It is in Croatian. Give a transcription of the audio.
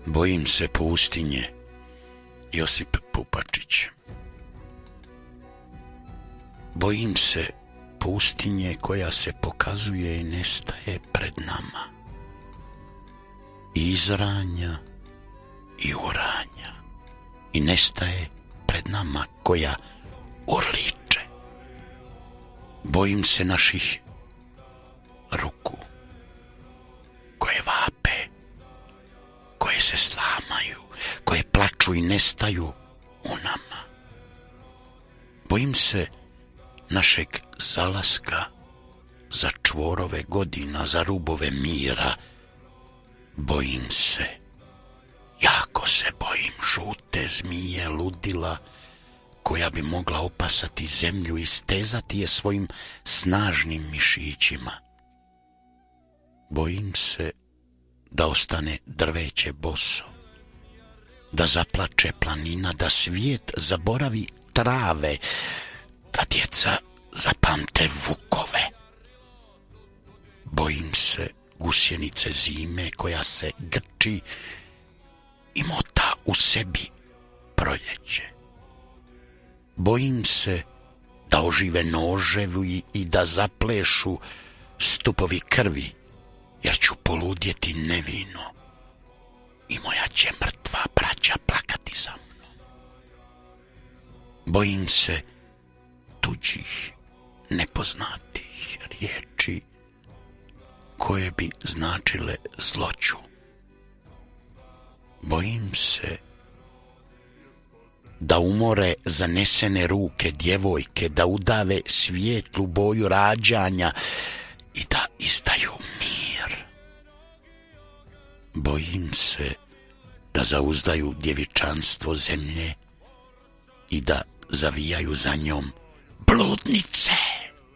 Bojim se pustinje. Josip Pupačić. Bojim se pustinje koja se pokazuje i nestaje pred nama. I izranja i uranja. I nestaje pred nama koja urliče. Bojim se naših ruku koje vape, koje se slamaju, koje plaču i nestaju u nama. Bojim se našeg zalaska za čvorove godina, za rubove mira. Bojim se, jako se bojim žute zmije ludila koja bi mogla opasati zemlju i stezati je svojim snažnim mišićima. Bojim se da ostane drveće boso, da zaplače planina, da svijet zaboravi trave, da djeca zapamte vukove. Bojim se gusjenice zime koja se grči i mota u sebi proljeće. Bojim se da ožive noževi i da zaplešu stupovi krvi, jer ću poludjeti nevino i moja će mrtva braća plakati za mnom. Bojim se tuđih, nepoznatih riječi koje bi značile zloću. Bojim se da umore zanesene ruke djevojke, da udave svijetlu boju rađanja i da izdaju mir. Bojim se da zauzdaju djevičanstvo zemlje i da zavijaju za njom bludnice.